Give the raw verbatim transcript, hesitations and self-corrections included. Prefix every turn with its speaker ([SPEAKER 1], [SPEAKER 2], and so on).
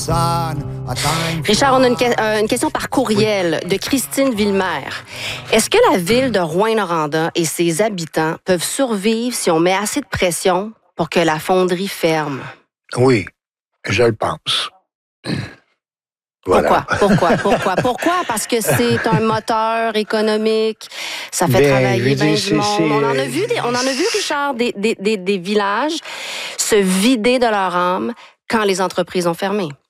[SPEAKER 1] Richard, on a une, que- euh, une question par courriel de Christine Villemer. Est-ce que la ville de Rouyn-Noranda et ses habitants peuvent survivre si on met assez de pression pour que la fonderie ferme?
[SPEAKER 2] Oui, je le pense. Voilà.
[SPEAKER 1] Pourquoi? Pourquoi? Pourquoi? Pourquoi? Parce que c'est un moteur économique, ça fait
[SPEAKER 2] Ben, je
[SPEAKER 1] travailler
[SPEAKER 2] veux
[SPEAKER 1] bien
[SPEAKER 2] dire,
[SPEAKER 1] du
[SPEAKER 2] c'est-
[SPEAKER 1] monde.
[SPEAKER 2] c'est-
[SPEAKER 1] On en a vu, des, on en a vu, Richard, des, des, des, des villages se vider de leur âme quand les entreprises ont fermé.